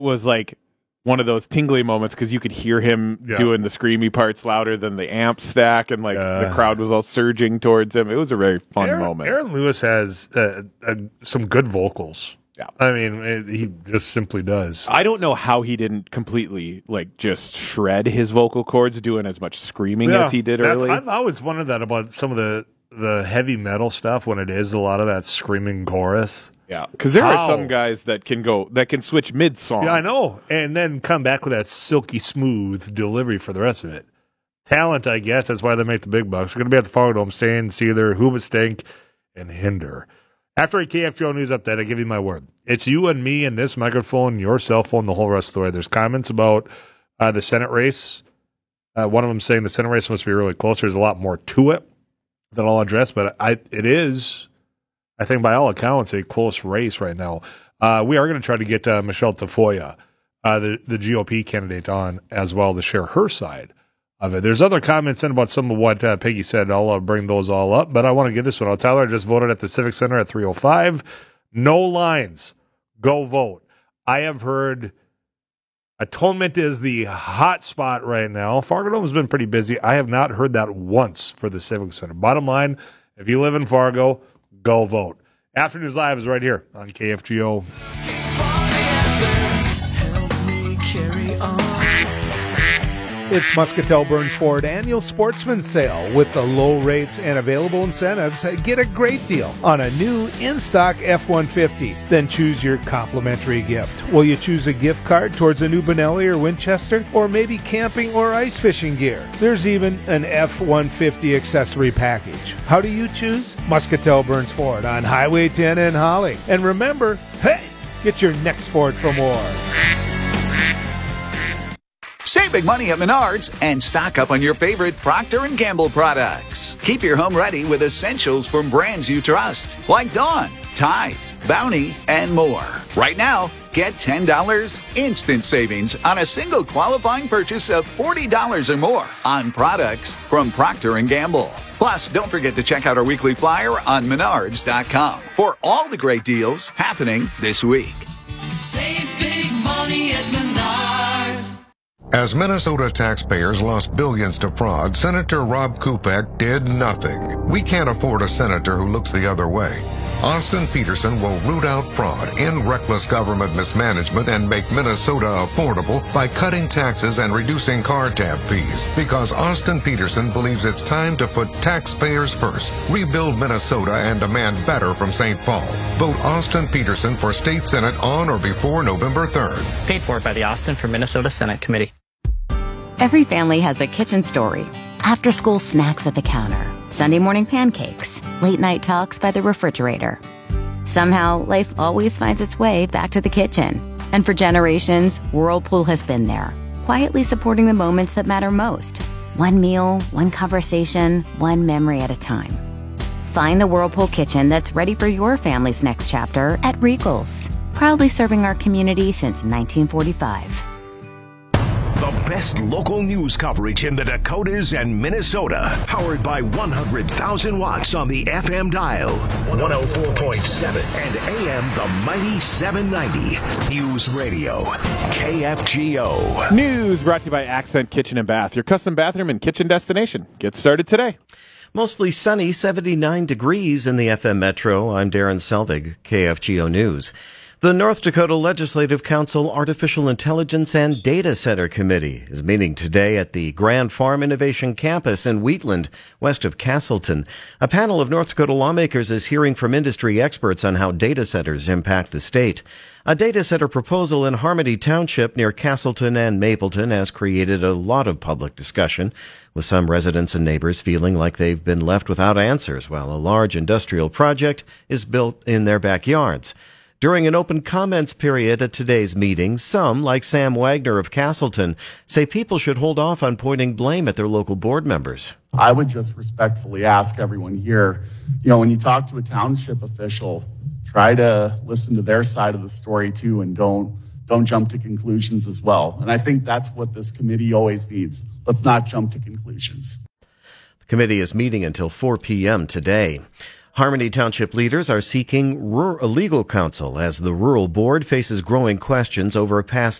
was like one of those tingly moments because you could hear him doing the screamy parts louder than the amp stack, and like the crowd was all surging towards him. It was a very fun moment. Aaron Lewis has some good vocals. Yeah. I mean, he just simply does. I don't know how he didn't completely like just shred his vocal cords doing as much screaming as he did early. I've always wondered that about some of the heavy metal stuff when it is a lot of that screaming chorus. Yeah, because there are some guys that can switch mid-song. Yeah, I know, and then come back with that silky smooth delivery for the rest of it. Talent, I guess. That's why they make the big bucks. We're going to be at the Fargo Dome staying to see either Hoobastank and Hinder. After a KFGO News update, I give you my word. It's you and me and this microphone, your cell phone, the whole rest of the way. There's comments about the Senate race. One of them saying the Senate race must be really close. There's a lot more to it that I'll address, but it is, I think by all accounts, a close race right now. We are going to try to get Michelle Tafoya, the GOP candidate, on as well to share her side of it. There's other comments in about some of what Peggy said. I'll bring those all up, but I want to get this one out. Tyler just voted at the Civic Center at 3:05. No lines. Go vote. I have heard Atonement is the hot spot right now. Fargo Dome has been pretty busy. I have not heard that once for the Civic Center. Bottom line, if you live in Fargo, go vote. Afternoons Live is right here on KFGO. It's Muscatel Burns Ford annual Sportsman Sale. With the low rates and available incentives, get a great deal on a new in-stock F-150. Then choose your complimentary gift. Will you choose a gift card towards a new Benelli or Winchester? Or maybe camping or ice fishing gear? There's even an F-150 accessory package. How do you choose? Muscatel Burns Ford on Highway 10 in Holly. And remember, hey, get your next Ford for more. Save big money at Menards and stock up on your favorite Procter & Gamble products. Keep your home ready with essentials from brands you trust, like Dawn, Tide, Bounty, and more. Right now, get $10 instant savings on a single qualifying purchase of $40 or more on products from Procter & Gamble. Plus, don't forget to check out our weekly flyer on Menards.com for all the great deals happening this week. Save big money at Menards. As Minnesota taxpayers lost billions to fraud, Senator Rob Kupek did nothing. We can't afford a senator who looks the other way. Austin Petersen will root out fraud, end reckless government mismanagement, and make Minnesota affordable by cutting taxes and reducing car tab fees. Because Austin Petersen believes it's time to put taxpayers first, rebuild Minnesota, and demand better from St. Paul. Vote Austin Petersen for State Senate on or before November 3rd. Paid for by the Austin for Minnesota Senate Committee. Every family has a kitchen story. After-school snacks at the counter, Sunday morning pancakes, late-night talks by the refrigerator. Somehow, life always finds its way back to the kitchen. And for generations, Whirlpool has been there, quietly supporting the moments that matter most. One meal, one conversation, one memory at a time. Find the Whirlpool kitchen that's ready for your family's next chapter at Regal's. Proudly serving our community since 1945. The best local news coverage in the Dakotas and Minnesota. Powered by 100,000 watts on the FM dial. 104.7 and AM the mighty 790. News Radio. KFGO. News brought to you by Accent Kitchen and Bath, your custom bathroom and kitchen destination. Get started today. Mostly sunny, 79 degrees in the FM Metro. I'm Darren Selvig, KFGO News. The North Dakota Legislative Council Artificial Intelligence and Data Center Committee is meeting today at the Grand Farm Innovation Campus in Wheatland, west of Castleton. A panel of North Dakota lawmakers is hearing from industry experts on how data centers impact the state. A data center proposal in Harmony Township near Castleton and Mapleton has created a lot of public discussion, with some residents and neighbors feeling like they've been left without answers while a large industrial project is built in their backyards. During an open comments period at today's meeting, some, like Sam Wagner of Castleton, say people should hold off on pointing blame at their local board members. I would just respectfully ask everyone here, when you talk to a township official, try to listen to their side of the story too, and don't jump to conclusions as well. And I think that's what this committee always needs. Let's not jump to conclusions. The committee is meeting until 4 p.m. today. Harmony Township leaders are seeking legal counsel as the Rural Board faces growing questions over past